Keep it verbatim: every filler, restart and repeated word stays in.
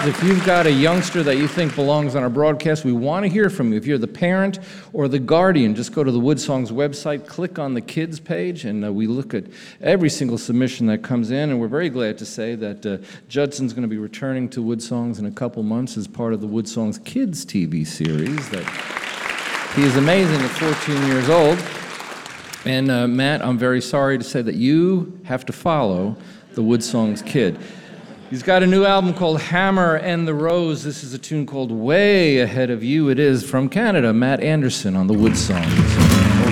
If you've got a youngster that you think belongs on our broadcast, we want to hear from you. If you're the parent or the guardian, just go to the Wood Songs website, click on the kids page, and uh, we look at every single submission that comes in, and we're very glad to say that uh, Judson's going to be returning to Wood Songs in a couple months as part of the Wood Songs Kids T V series. That he is amazing at fourteen years old. And uh, Matt, I'm very sorry to say that you have to follow the Wood Songs kid. He's got a new album called Hammer and the Rose. This is a tune called Way Ahead of You. It is from Canada, Matt Anderson on the Wood Songs.